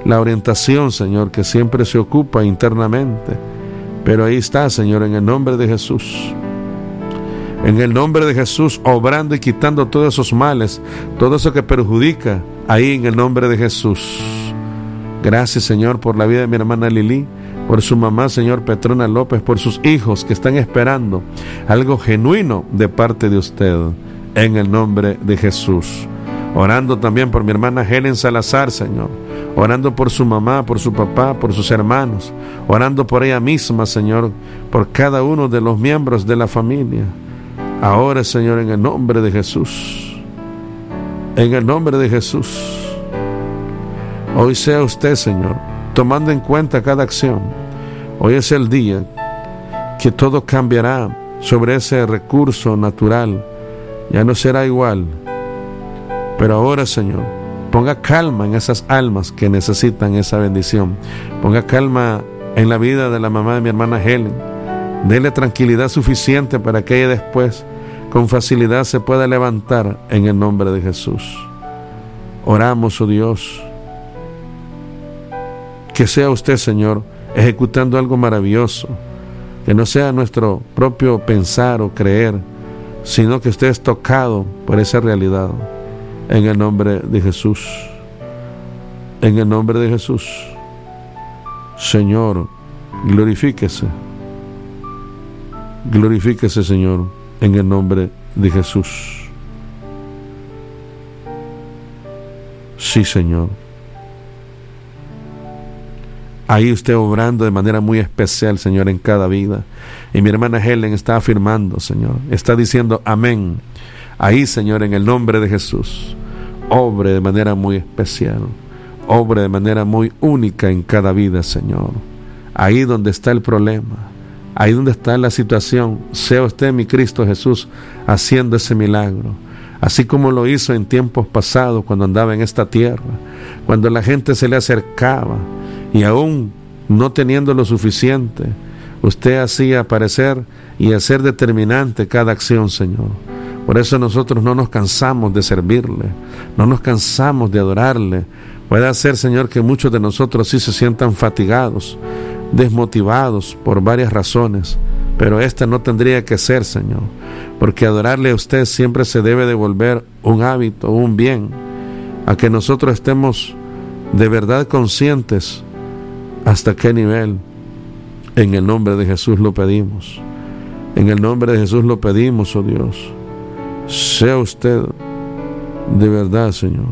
la orientación, Señor, que siempre se ocupa internamente. Pero ahí está, Señor, en el nombre de Jesús. En el nombre de Jesús, obrando y quitando todos esos males, todo eso que perjudica, ahí en el nombre de Jesús. Gracias, Señor, por la vida de mi hermana Lili, por su mamá, Señor, Petrona López, por sus hijos que están esperando algo genuino de parte de usted, en el nombre de Jesús. Orando también por mi hermana Helen Salazar, Señor, orando por su mamá, por su papá, por sus hermanos, orando por ella misma, Señor, por cada uno de los miembros de la familia. Ahora, Señor, en el nombre de Jesús, en el nombre de Jesús, hoy sea usted, Señor, tomando en cuenta cada acción. Hoy es el día que todo cambiará sobre ese recurso natural. Ya no será igual. Pero ahora, Señor, ponga calma en esas almas que necesitan esa bendición. Ponga calma en la vida de la mamá de mi hermana Helen. Dele tranquilidad suficiente para que ella después con facilidad se pueda levantar en el nombre de Jesús. Oramos, oh Dios, que sea usted, Señor, ejecutando algo maravilloso, que no sea nuestro propio pensar o creer, sino que usted es tocado por esa realidad, en el nombre de Jesús. En el nombre de Jesús, Señor, glorifíquese. Glorifíquese, Señor, en el nombre de Jesús. Sí, Señor. Ahí usted obrando de manera muy especial, Señor, en cada vida. Y mi hermana Helen está afirmando, Señor, está diciendo amén. Ahí, Señor, en el nombre de Jesús, obre de manera muy especial, obre de manera muy única en cada vida, Señor. Ahí donde está el problema, ahí donde está la situación, sea usted, mi Cristo Jesús, haciendo ese milagro, así como lo hizo en tiempos pasados cuando andaba en esta tierra, cuando la gente se le acercaba y aún no teniendo lo suficiente, usted hacía aparecer y hacer determinante cada acción, Señor. Por eso nosotros no nos cansamos de servirle, no nos cansamos de adorarle. Puede ser, Señor, que muchos de nosotros sí se sientan fatigados, desmotivados por varias razones, pero esta no tendría que ser, Señor, porque adorarle a usted siempre se debe de volver un hábito, un bien, a que nosotros estemos de verdad conscientes hasta qué nivel. En el nombre de Jesús lo pedimos, en el nombre de Jesús lo pedimos, oh Dios. Sea usted de verdad, Señor,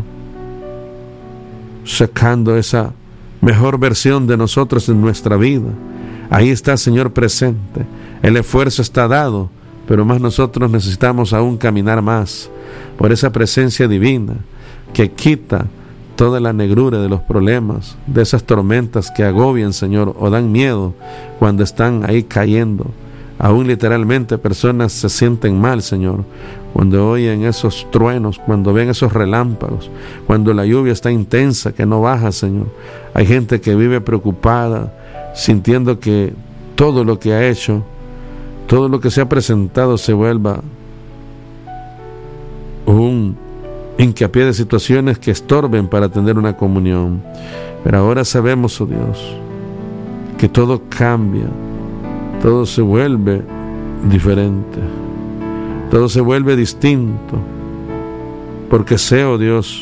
sacando esa mejor versión de nosotros en nuestra vida. Ahí está, Señor, presente. El esfuerzo está dado, pero más nosotros necesitamos aún caminar más por esa presencia divina que quita toda la negrura de los problemas, de esas tormentas que agobian, Señor, o dan miedo cuando están ahí cayendo. Aún literalmente personas se sienten mal, Señor, cuando oyen esos truenos, cuando ven esos relámpagos, cuando la lluvia está intensa, que no baja, Señor. Hay gente que vive preocupada, sintiendo que todo lo que ha hecho, todo lo que se ha presentado se vuelva un hincapié de situaciones que estorben para tener una comunión. Pero ahora sabemos, oh Dios, que todo cambia, todo se vuelve diferente, todo se vuelve distinto, porque sé, oh Dios,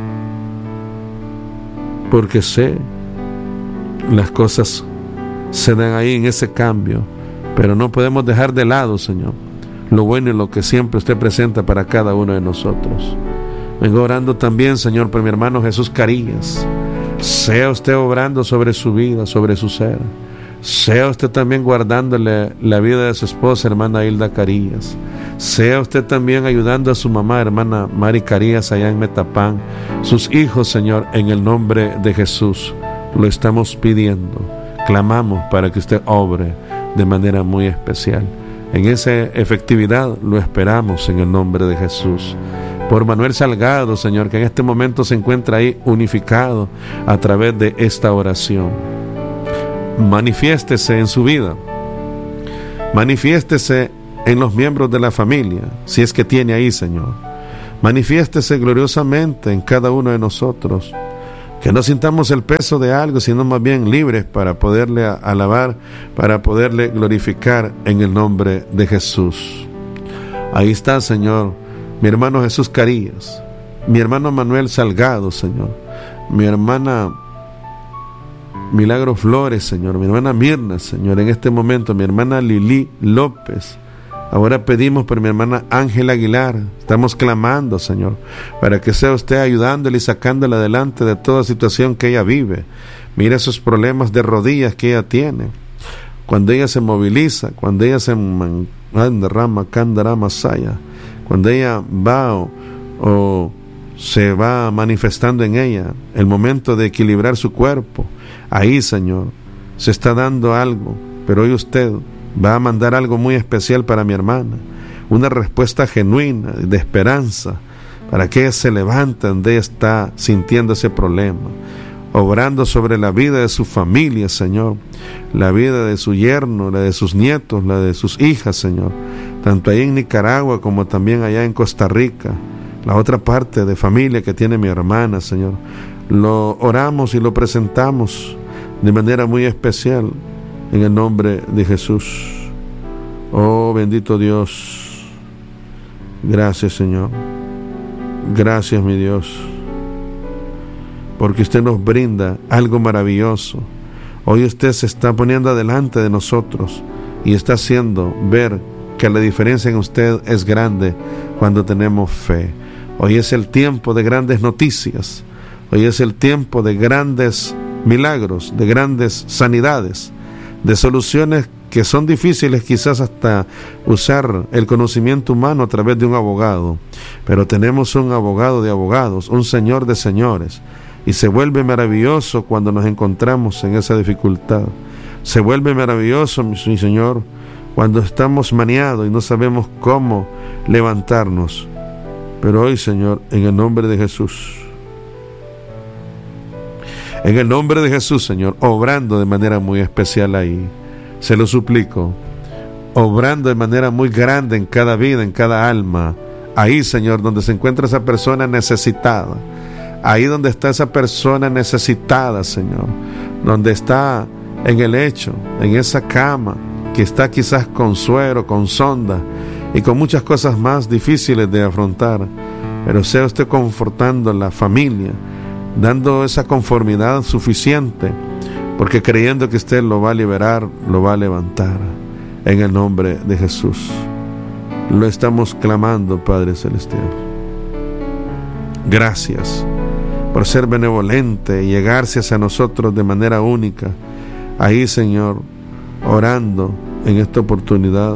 porque sé, las cosas se dan ahí en ese cambio, pero no podemos dejar de lado, Señor, lo bueno y lo que siempre usted presenta para cada uno de nosotros. Vengo orando también, Señor, por mi hermano Jesús Carías. Sea usted obrando sobre su vida, sobre su ser. Sea usted también guardándole la vida de su esposa, hermana Hilda Carías. Sea usted también ayudando a su mamá, hermana Mari Carías, allá en Metapán. Sus hijos, Señor, en el nombre de Jesús, lo estamos pidiendo. Clamamos para que usted obre de manera muy especial. En esa efectividad lo esperamos en el nombre de Jesús. Por Manuel Salgado, Señor, que en este momento se encuentra ahí unificado a través de esta oración. Manifiéstese en su vida, manifiéstese en los miembros de la familia, si es que tiene ahí, Señor. Manifiéstese gloriosamente en cada uno de nosotros. Que no sintamos el peso de algo, sino más bien libres para poderle alabar, para poderle glorificar en el nombre de Jesús. Ahí está, Señor, mi hermano Jesús Carías, mi hermano Manuel Salgado, Señor, mi hermana Milagro Flores, Señor, mi hermana Mirna, Señor, en este momento, mi hermana Lili López. Ahora pedimos por mi hermana Ángela Aguilar. Estamos clamando, Señor, para que sea usted ayudándola y sacándola adelante de toda situación que ella vive. Mira esos problemas de rodillas que ella tiene. Cuando ella se moviliza, cuando ella se cuando ella va o se va manifestando en ella el momento de equilibrar su cuerpo, ahí, Señor, se está dando algo. Pero hoy usted va a mandar algo muy especial para mi hermana, una respuesta genuina, de esperanza, para que ella se levante donde ella está sintiendo ese problema, obrando sobre la vida de su familia, Señor, la vida de su yerno, la de sus nietos, la de sus hijas, Señor, tanto ahí en Nicaragua como también allá en Costa Rica, la otra parte de familia que tiene mi hermana, Señor. Lo oramos y lo presentamos de manera muy especial en el nombre de Jesús. Oh, bendito Dios. Gracias, Señor. Gracias, mi Dios, porque usted nos brinda algo maravilloso. Hoy usted se está poniendo adelante de nosotros y está haciendo ver que la diferencia en usted es grande cuando tenemos fe. Hoy es el tiempo de grandes noticias. Hoy es el tiempo de grandes milagros, de grandes sanidades, de soluciones que son difíciles quizás hasta usar el conocimiento humano a través de un abogado, pero tenemos un abogado de abogados, un Señor de señores, y se vuelve maravilloso cuando nos encontramos en esa dificultad. Se vuelve maravilloso, mi Señor, cuando estamos maniados y no sabemos cómo levantarnos. Pero hoy, Señor, en el nombre de Jesús, en el nombre de Jesús, Señor, obrando de manera muy especial ahí, se lo suplico, obrando de manera muy grande en cada vida, en cada alma, ahí, Señor, donde se encuentra esa persona necesitada, ahí donde está esa persona necesitada, Señor, donde está en el lecho, en esa cama, que está quizás con suero, con sonda y con muchas cosas más difíciles de afrontar, pero sea usted confortando la familia, dando esa conformidad suficiente, porque creyendo que usted lo va a liberar, lo va a levantar, en el nombre de Jesús. Lo estamos clamando, Padre Celestial. Gracias por ser benevolente y llegarse hacia nosotros de manera única. Ahí, Señor, orando en esta oportunidad,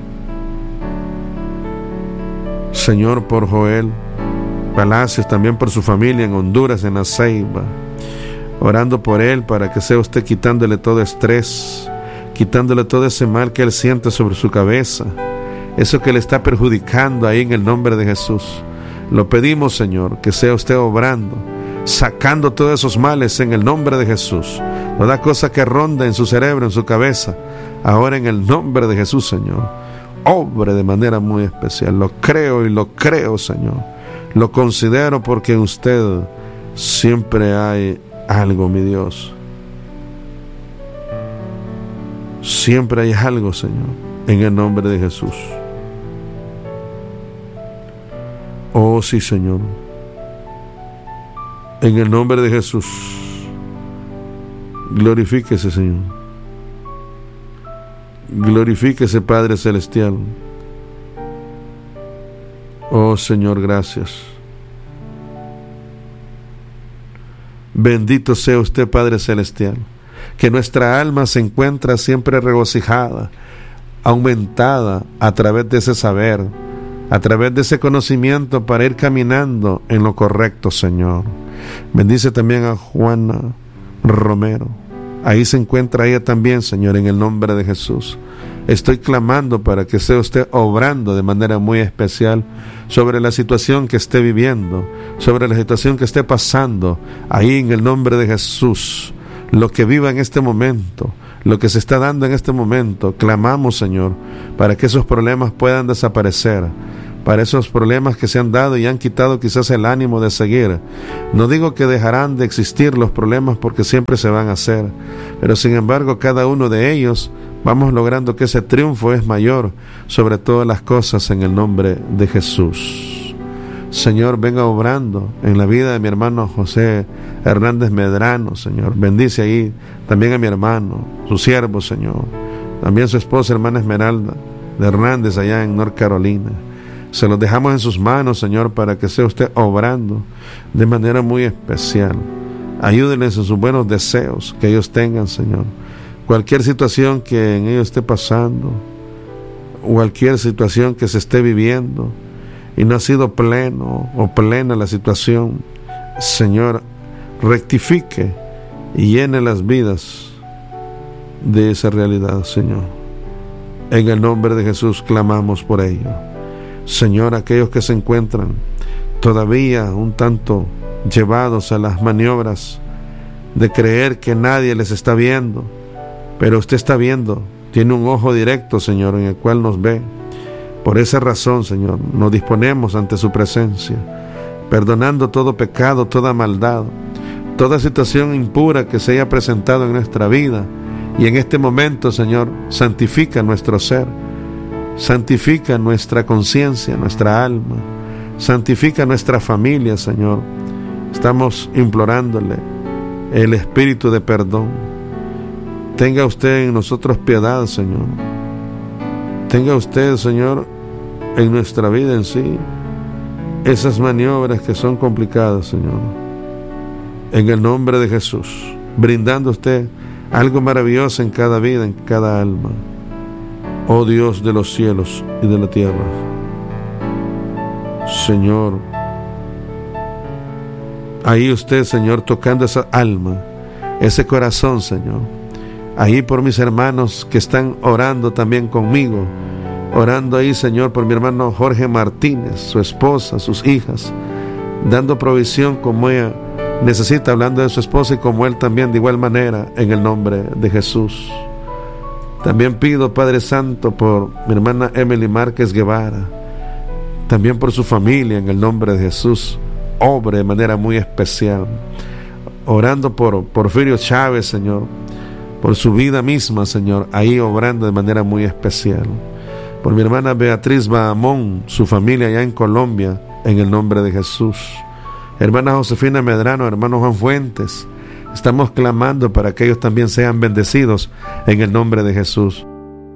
Señor, por Joel Palacios, también por su familia en Honduras, en La Ceiba, orando por él para que sea usted quitándole todo estrés, quitándole todo ese mal que él siente sobre su cabeza, eso que le está perjudicando ahí, en el nombre de Jesús. Lo pedimos, Señor, que sea usted obrando, sacando todos esos males en el nombre de Jesús, toda cosa que ronda en su cerebro, en su cabeza, ahora en el nombre de Jesús, Señor, obre de manera muy especial. Lo creo y lo creo, Señor, lo considero, porque en usted siempre hay algo, mi Dios. Siempre hay algo, Señor, en el nombre de Jesús. Oh, sí, Señor, en el nombre de Jesús. Glorifíquese, Señor. Glorifíquese, Padre Celestial. Oh, Señor, gracias. Bendito sea usted, Padre Celestial, que nuestra alma se encuentra siempre regocijada, aumentada a través de ese saber, a través de ese conocimiento, para ir caminando en lo correcto, Señor. Bendice también a Juana Romero. Ahí se encuentra ella también, Señor, en el nombre de Jesús. Estoy clamando para que sea usted obrando de manera muy especial sobre la situación que esté viviendo, sobre la situación que esté pasando, ahí en el nombre de Jesús. Lo que viva en este momento, lo que se está dando en este momento, clamamos, Señor, para que esos problemas puedan desaparecer, para esos problemas que se han dado y han quitado quizás el ánimo de seguir. No digo que dejarán de existir los problemas, porque siempre se van a hacer, pero sin embargo cada uno de ellos vamos logrando que ese triunfo es mayor sobre todas las cosas, en el nombre de Jesús. Señor, venga obrando en la vida de mi hermano José Hernández Medrano, Señor. Bendice ahí también a mi hermano, su siervo, Señor. También su esposa, hermana Esmeralda de Hernández, allá en North Carolina. Se los dejamos en sus manos, Señor, para que sea usted obrando de manera muy especial. Ayúdenles en sus buenos deseos que ellos tengan, Señor. Cualquier situación que en ellos esté pasando, cualquier situación que se esté viviendo y no ha sido pleno o plena la situación, Señor, rectifique y llene las vidas de esa realidad, Señor. En el nombre de Jesús clamamos por ello. Señor, aquellos que se encuentran todavía un tanto llevados a las maniobras de creer que nadie les está viendo, pero usted está viendo, tiene un ojo directo, Señor, en el cual nos ve. Por esa razón, Señor, nos disponemos ante su presencia, perdonando todo pecado, toda maldad, toda situación impura que se haya presentado en nuestra vida. Y en este momento, Señor, santifica nuestro ser, santifica nuestra conciencia, nuestra alma, santifica nuestra familia, Señor. Estamos implorándole el espíritu de perdón. Tenga usted en nosotros piedad, Señor. Tenga usted, Señor, en nuestra vida en sí, esas maniobras que son complicadas, Señor. En el nombre de Jesús, brindando usted algo maravilloso en cada vida, en cada alma. Oh Dios de los cielos y de la tierra, Señor, ahí usted, Señor, tocando esa alma, ese corazón, Señor. Ahí por mis hermanos que están orando también conmigo, orando ahí, Señor, por mi hermano Jorge Martínez, su esposa, sus hijas, dando provisión como ella necesita, hablando de su esposa, y como él también de igual manera, en el nombre de Jesús. También pido, Padre Santo, por mi hermana Emily Márquez Guevara, también por su familia, en el nombre de Jesús, obre de manera muy especial. Orando por Porfirio Chávez, Señor, por su vida misma, Señor, ahí obrando de manera muy especial. Por mi hermana Beatriz Bahamón, su familia allá en Colombia, en el nombre de Jesús. Hermana Josefina Medrano, hermano Juan Fuentes, estamos clamando para que ellos también sean bendecidos en el nombre de Jesús.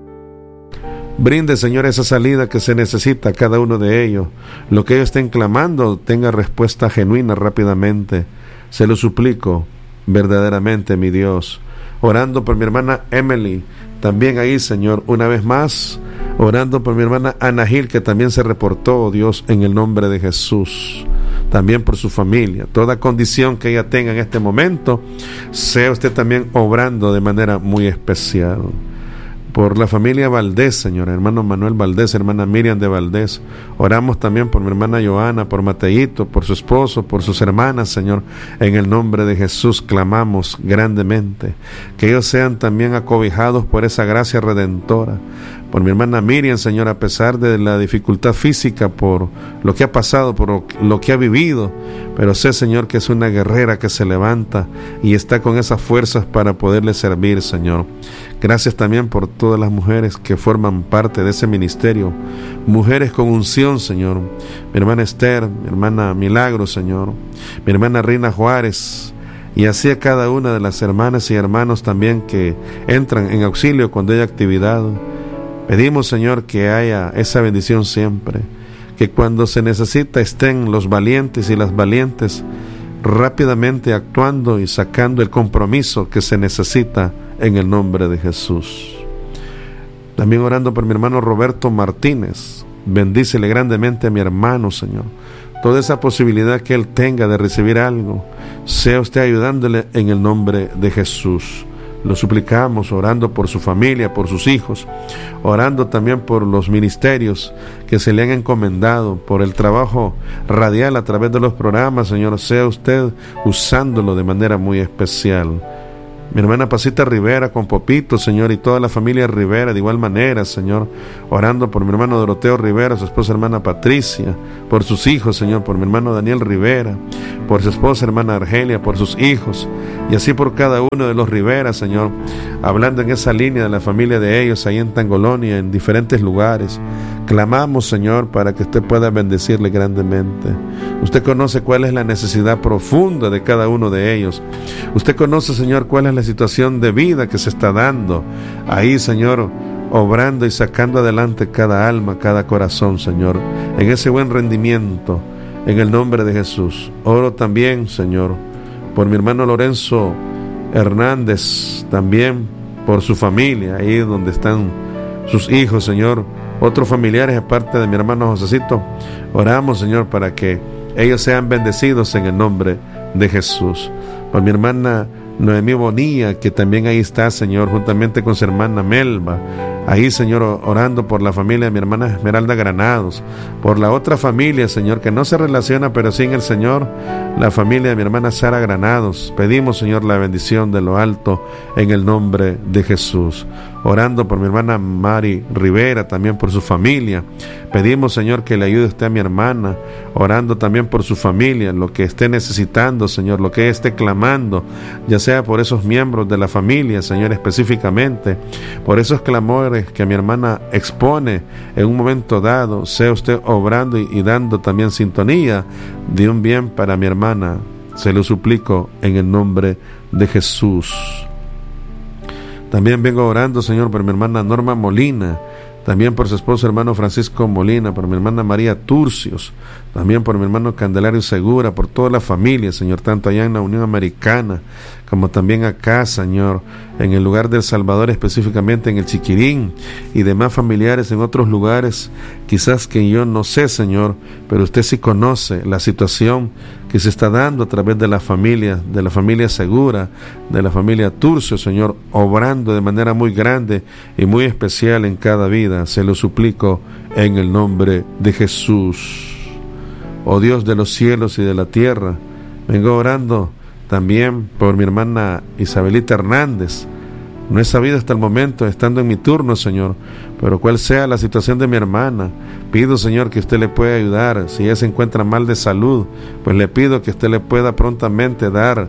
Brinde, Señor, esa salida que se necesita a cada uno de ellos. Lo que ellos estén clamando tenga respuesta genuina rápidamente. Se lo suplico verdaderamente, mi Dios. Orando por mi hermana Emily, también ahí, Señor, una vez más. Orando por mi hermana Ana Gil, que también se reportó, oh Dios, en el nombre de Jesús. También por su familia, toda condición que ella tenga en este momento, sea usted también obrando de manera muy especial. Por la familia Valdés, Señor, hermano Manuel Valdés, hermana Miriam de Valdés. Oramos también por mi hermana Joana, por Mateito, por su esposo, por sus hermanas, Señor. En el nombre de Jesús clamamos grandemente que ellos sean también acobijados por esa gracia redentora. Por mi hermana Miriam, Señor, a pesar de la dificultad física, por lo que ha pasado, por lo que ha vivido, pero sé, Señor, que es una guerrera que se levanta y está con esas fuerzas para poderle servir, Señor. Gracias también por todas las mujeres que forman parte de ese ministerio, mujeres con unción, Señor. Mi hermana Esther, mi hermana Milagro, Señor, mi hermana Rina Juárez, y así a cada una de las hermanas y hermanos también que entran en auxilio cuando hay actividad. Pedimos, Señor, que haya esa bendición siempre, que cuando se necesita estén los valientes y las valientes rápidamente actuando y sacando el compromiso que se necesita en el nombre de Jesús. También orando por mi hermano Roberto Martínez, bendícele grandemente a mi hermano, Señor. Toda esa posibilidad que él tenga de recibir algo, sea usted ayudándole en el nombre de Jesús. Lo suplicamos, orando por su familia, por sus hijos, orando también por los ministerios que se le han encomendado, por el trabajo radial a través de los programas, Señor, sea usted usándolo de manera muy especial. mi hermana Pasita Rivera con Popito, Señor, y toda la familia Rivera de igual manera, Señor, orando por mi hermano Doroteo Rivera, su esposa hermana Patricia, por sus hijos, Señor, por mi hermano Daniel Rivera, por su esposa hermana Argelia, por sus hijos, y así por cada uno de los Rivera, Señor, hablando en esa línea de la familia de ellos, ahí en Tangolonia, en diferentes lugares. Clamamos, Señor, para que usted pueda bendecirle grandemente. Usted conoce cuál es la necesidad profunda de cada uno de ellos. Usted conoce, Señor, cuál es la situación de vida que se está dando ahí, Señor, obrando y sacando adelante cada alma, cada corazón, Señor, en ese buen rendimiento, en el nombre de Jesús. Oro también, Señor, por mi hermano Lorenzo Hernández, también por su familia, ahí donde están sus hijos, Señor, otros familiares aparte de mi hermano Josecito. Oramos, Señor, para que ellos sean bendecidos en el nombre de Jesús. Por mi hermana Noemí Bonilla, que también ahí está, Señor, juntamente con su hermana Melba. Ahí, Señor, orando por la familia de mi hermana Esmeralda Granados, por la otra familia, Señor, que no se relaciona, pero sí en el Señor, la familia de mi hermana Sara Granados. Pedimos, Señor, la bendición de lo alto en el nombre de Jesús. Orando por mi hermana Mari Rivera, también por su familia. Pedimos, Señor, que le ayude usted a mi hermana, orando también por su familia, lo que esté necesitando, Señor, lo que esté clamando, ya sea por esos miembros de la familia, Señor, específicamente, por esos clamores que mi hermana expone en un momento dado, sea usted obrando y dando también sintonía de un bien para mi hermana. Se lo suplico en el nombre de Jesús. También vengo orando, Señor, por mi hermana Norma Molina, también por su esposo hermano Francisco Molina, por mi hermana María Turcios, también por mi hermano Candelario Segura, por toda la familia, Señor, tanto allá en la Unión Americana como también acá, Señor, en el lugar del Salvador, específicamente en el Chiquirín, y demás familiares en otros lugares, quizás que yo no sé, Señor, pero usted sí conoce la situación que se está dando a través de la familia Segura, de la familia Turcio, Señor, obrando de manera muy grande y muy especial en cada vida. Se lo suplico en el nombre de Jesús. Oh Dios de los cielos y de la tierra, vengo orando también por mi hermana Isabelita Hernández. No he sabido hasta el momento, estando en mi turno, Señor, pero cual sea la situación de mi hermana, pido, Señor, que usted le pueda ayudar. Si ella se encuentra mal de salud, pues le pido que usted le pueda prontamente dar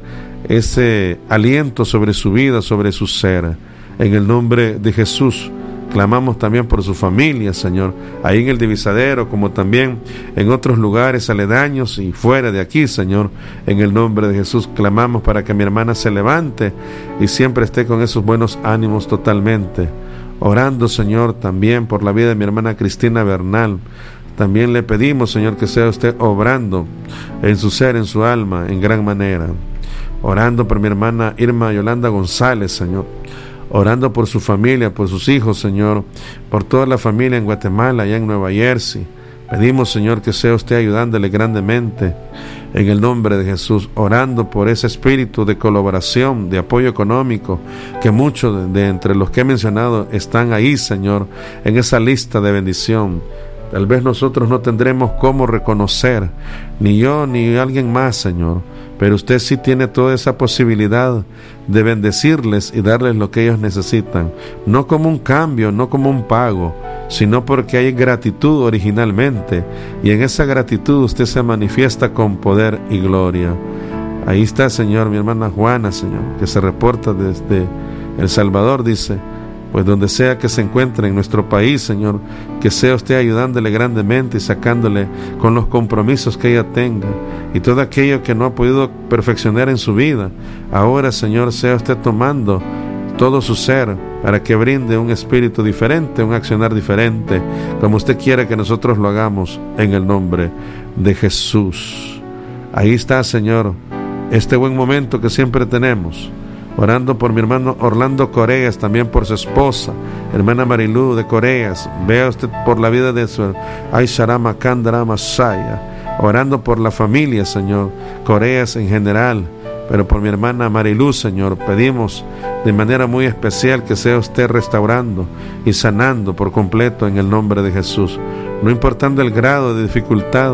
ese aliento sobre su vida, sobre su ser. En el nombre de Jesús, clamamos también por su familia, Señor, ahí en el Divisadero, como también en otros lugares aledaños y fuera de aquí, Señor. En el nombre de Jesús clamamos para que mi hermana se levante y siempre esté con esos buenos ánimos totalmente. Orando, Señor, también por la vida de mi hermana Cristina Bernal. También le pedimos, Señor, que sea usted obrando en su ser, en su alma, en gran manera. Orando por mi hermana Irma Yolanda González, Señor. Orando por su familia, por sus hijos, Señor, por toda la familia en Guatemala, allá en Nueva Jersey. Pedimos, Señor, que sea usted ayudándole grandemente en el nombre de Jesús, orando por ese espíritu de colaboración, de apoyo económico, que muchos de entre los que he mencionado están ahí, Señor, en esa lista de bendición. Tal vez nosotros no tendremos cómo reconocer, ni yo ni alguien más, Señor, pero usted sí tiene toda esa posibilidad de bendecirles y darles lo que ellos necesitan, no como un cambio, no como un pago, sino porque hay gratitud originalmente, y en esa gratitud usted se manifiesta con poder y gloria. Ahí está, Señor, mi hermana Juana, Señor, que se reporta desde El Salvador, dice, pues donde sea que se encuentre en nuestro país, Señor, que sea usted ayudándole grandemente y sacándole con los compromisos que ella tenga y todo aquello que no ha podido perfeccionar en su vida. Ahora, Señor, sea usted tomando todo su ser para que brinde un espíritu diferente, un accionar diferente, como usted quiera que nosotros lo hagamos, en el nombre de Jesús. Ahí está, Señor, este buen momento que siempre tenemos, orando por mi hermano Orlando Coreas, también por su esposa, hermana Marilú de Coreas. Vea usted por la vida de su Aisharama Kandarama Saya, orando por la familia, Señor, Coreas en general, pero por mi hermana Marilú, Señor, pedimos de manera muy especial que sea usted restaurando y sanando por completo en el nombre de Jesús, no importando el grado de dificultad,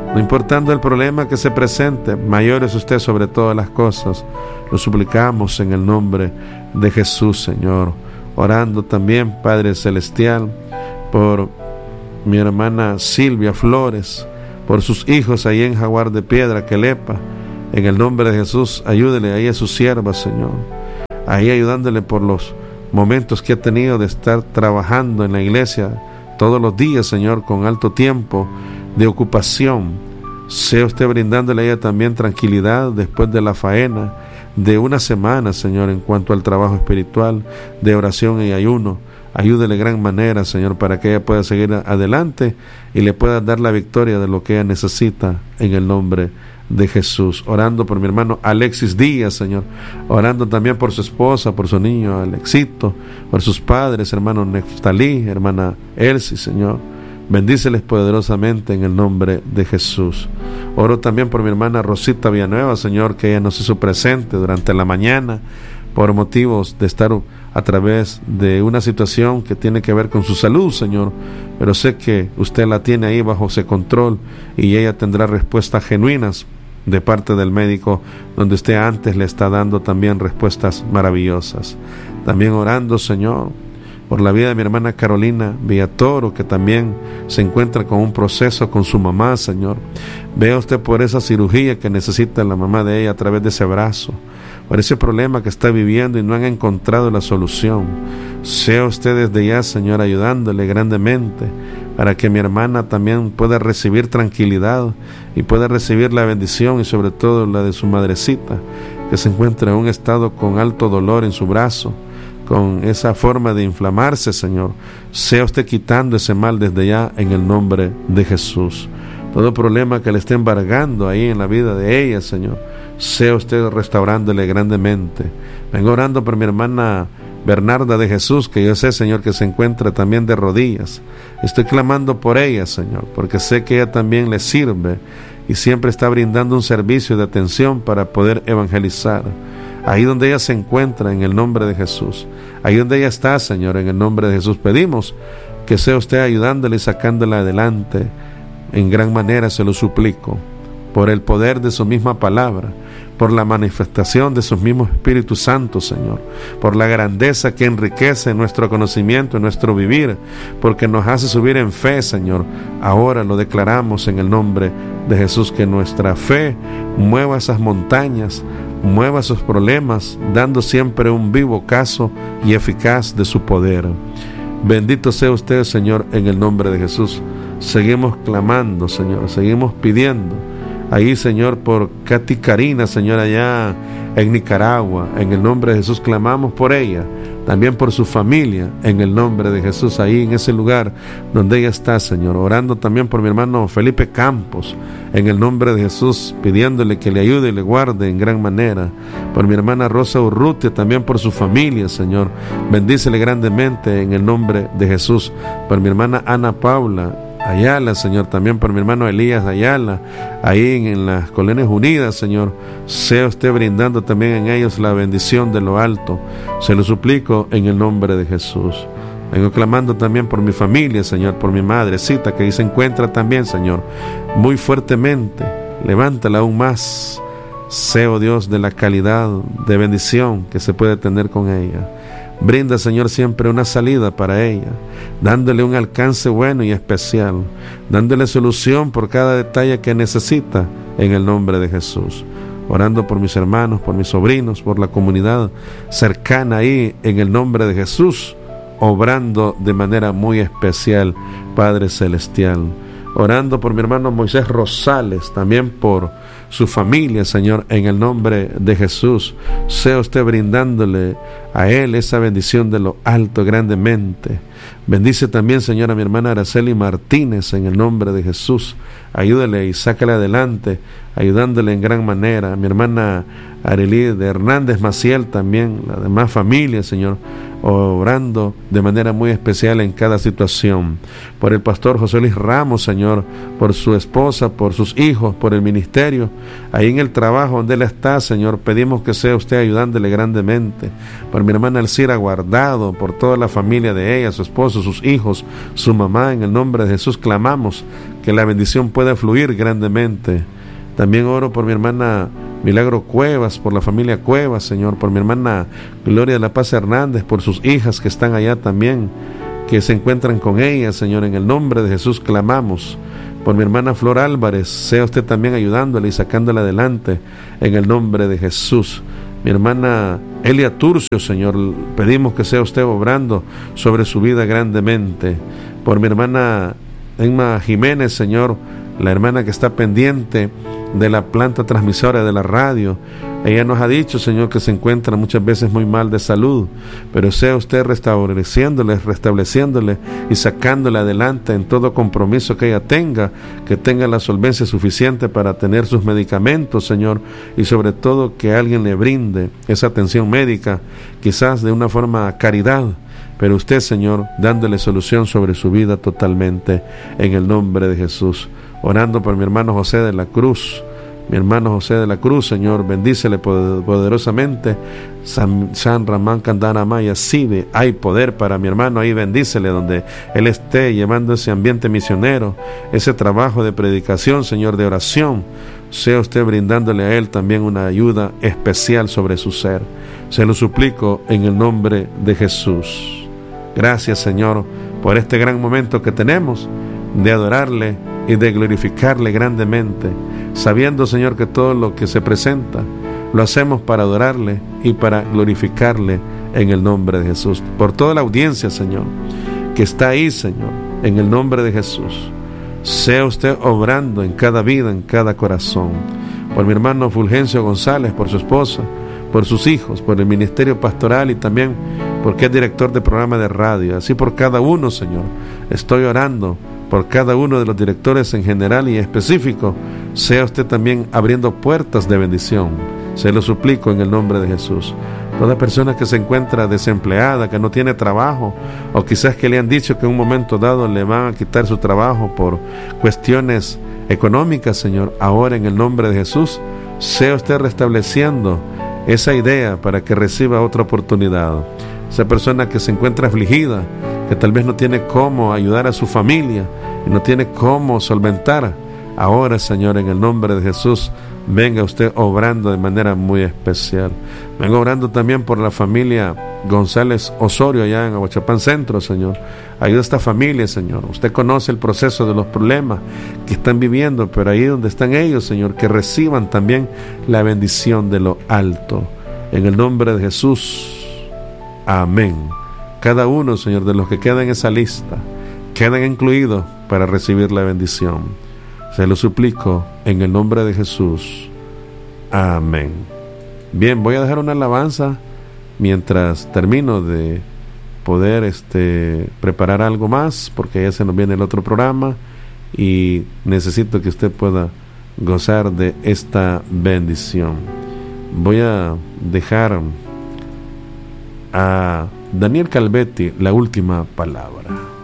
No importando el problema que se presente, mayor es usted sobre todas las cosas. Lo suplicamos en el nombre de Jesús, Señor. Orando también, Padre Celestial, por mi hermana Silvia Flores, por sus hijos ahí en Jaguar de Piedra, Quelepa. En el nombre de Jesús, ayúdele ahí a su sierva, Señor. Ahí ayudándole por los momentos que ha tenido de estar trabajando en la iglesia todos los días, Señor, con alto tiempo de ocupación. Sea usted brindándole a ella también tranquilidad después de la faena de una semana, Señor, en cuanto al trabajo espiritual de oración y ayuno. Ayúdele de gran manera, Señor, para que ella pueda seguir adelante y le pueda dar la victoria de lo que ella necesita en el nombre de Jesús. Orando por mi hermano Alexis Díaz, Señor. Orando también por su esposa, por su niño Alexito, por sus padres, hermano Neftalí, hermana Elsie, Señor. Bendíceles poderosamente en el nombre de Jesús. Oro también por mi hermana Rosita Villanueva, Señor, que ella nos hizo presente durante la mañana por motivos de estar a través de una situación que tiene que ver con su salud, Señor, pero sé que usted la tiene ahí bajo ese control y ella tendrá respuestas genuinas de parte del médico, donde usted antes le está dando también respuestas maravillosas. También orando, Señor, por la vida de mi hermana Carolina Villatoro, que también se encuentra con un proceso con su mamá, Señor. Vea usted por esa cirugía que necesita la mamá de ella a través de ese brazo, por ese problema que está viviendo y no han encontrado la solución. Sea usted desde ya, Señor, ayudándole grandemente para que mi hermana también pueda recibir tranquilidad y pueda recibir la bendición y sobre todo la de su madrecita, que se encuentra en un estado con alto dolor en su brazo, con esa forma de inflamarse, Señor. Sea usted quitando ese mal desde ya en el nombre de Jesús. Todo problema que le esté embargando ahí en la vida de ella, Señor, sea usted restaurándole grandemente. Vengo orando por mi hermana Bernarda de Jesús, que yo sé, Señor, que se encuentra también de rodillas. Estoy clamando por ella, Señor, porque sé que ella también le sirve y siempre está brindando un servicio de atención para poder evangelizar. Ahí donde ella se encuentra, en el nombre de Jesús, ahí donde ella está, Señor, en el nombre de Jesús, pedimos que sea usted ayudándola y sacándola adelante. En gran manera se lo suplico, por el poder de su misma palabra, por la manifestación de sus mismos Espíritus Santos, Señor, por la grandeza que enriquece nuestro conocimiento, nuestro vivir, porque nos hace subir en fe, Señor. Ahora lo declaramos en el nombre de Jesús, que nuestra fe mueva esas montañas, mueva esos problemas, dando siempre un vivo caso y eficaz de su poder. Bendito sea usted, Señor, en el nombre de Jesús. Seguimos clamando, Señor, seguimos pidiendo. Ahí, Señor, por Katy Karina, Señor, allá en Nicaragua, en el nombre de Jesús clamamos por ella, también por su familia, en el nombre de Jesús, ahí en ese lugar donde ella está, Señor. Orando también por mi hermano Felipe Campos, en el nombre de Jesús, pidiéndole que le ayude y le guarde en gran manera. Por mi hermana Rosa Urrutia, también por su familia, Señor, bendícele grandemente en el nombre de Jesús. Por mi hermana Ana Paula Ayala, Señor, también por mi hermano Elías Ayala, ahí en las Colonias Unidas, Señor, sea usted brindando también en ellos la bendición de lo alto. Se lo suplico en el nombre de Jesús. Vengo clamando también por mi familia, Señor, por mi madrecita que ahí se encuentra también, Señor, muy fuertemente. Levántala aún más. Sea, oh Dios, de la calidad de bendición que se puede tener con ella. Brinda, Señor, siempre una salida para ella, dándole un alcance bueno y especial, dándole solución por cada detalle que necesita en el nombre de Jesús. Orando por mis hermanos, por mis sobrinos, por la comunidad cercana ahí en el nombre de Jesús, obrando de manera muy especial, Padre Celestial. Orando por mi hermano Moisés Rosales, también por su familia, Señor, en el nombre de Jesús. Sea usted brindándole a él esa bendición de lo alto grandemente. Bendice también, Señor, a mi hermana Araceli Martínez, en el nombre de Jesús. Ayúdale y sácale adelante ayudándole en gran manera. Mi hermana Arely de Hernández Maciel también, la demás familia, Señor, obrando de manera muy especial en cada situación. Por el pastor José Luis Ramos, Señor, por su esposa, por sus hijos, por el ministerio, ahí en el trabajo donde él está, Señor, pedimos que sea usted ayudándole grandemente. Por mi hermana Elcira Guardado, por toda la familia de ella, su esposo, sus hijos, su mamá, en el nombre de Jesús clamamos que la bendición pueda fluir grandemente. También oro por mi hermana Milagro Cuevas, por la familia Cuevas, Señor, por mi hermana Gloria de la Paz Hernández, por sus hijas que están allá también, que se encuentran con ella, Señor, en el nombre de Jesús clamamos. Por mi hermana Flor Álvarez, sea usted también ayudándole y sacándola adelante, en el nombre de Jesús. Mi hermana Elia Turcio, Señor, pedimos que sea usted obrando sobre su vida grandemente. Por mi hermana Emma Jiménez, Señor, la hermana que está pendiente de la planta transmisora de la radio, ella nos ha dicho, Señor, que se encuentra muchas veces muy mal de salud, pero sea usted restableciéndole y sacándole adelante en todo compromiso que ella tenga, que tenga la solvencia suficiente para tener sus medicamentos, Señor, y sobre todo que alguien le brinde esa atención médica, quizás de una forma caridad, pero usted, Señor, dándole solución sobre su vida totalmente, en el nombre de Jesús. Orando por mi hermano José de la Cruz. Mi hermano José de la Cruz, Señor, bendícele poderosamente. San Ramán Candana Maya Sibe, hay poder para mi hermano, ahí bendícele donde él esté, llevando ese ambiente misionero, ese trabajo de predicación, Señor, de oración. Sea usted brindándole a él también una ayuda especial sobre su ser. Se lo suplico en el nombre de Jesús. Gracias, Señor, por este gran momento que tenemos de adorarle y de glorificarle grandemente, sabiendo, Señor, que todo lo que se presenta lo hacemos para adorarle y para glorificarle en el nombre de Jesús. Por toda la audiencia, Señor, que está ahí, Señor, en el nombre de Jesús, sea usted obrando en cada vida, en cada corazón. Por mi hermano Fulgencio González, por su esposa, por sus hijos, por el ministerio pastoral y también porque es director de programa de radio. Así por cada uno, Señor, estoy orando por cada uno de los directores en general y específico. Sea usted también abriendo puertas de bendición. Se lo suplico en el nombre de Jesús. Toda persona que se encuentra desempleada, que no tiene trabajo, o quizás que le han dicho que en un momento dado le van a quitar su trabajo por cuestiones económicas, Señor, ahora en el nombre de Jesús, sea usted restableciendo esa idea para que reciba otra oportunidad. Esa persona que se encuentra afligida, que tal vez no tiene cómo ayudar a su familia y no tiene cómo solventar, ahora, Señor, en el nombre de Jesús, venga usted obrando de manera muy especial. Vengo orando también por la familia González Osorio allá en Aguachapán Centro, Señor. Ayuda a esta familia, Señor. Usted conoce el proceso de los problemas que están viviendo, pero ahí donde están ellos, Señor, que reciban también la bendición de lo alto. En el nombre de Jesús, amén. Cada uno, Señor, de los que quedan en esa lista, quedan incluidos para recibir la bendición. Se lo suplico en el nombre de Jesús. Amén. Bien, voy a dejar una alabanza mientras termino de poder preparar algo más, porque ya se nos viene el otro programa y necesito que usted pueda gozar de esta bendición. Voy a dejar a Daniel Calvetti la última palabra.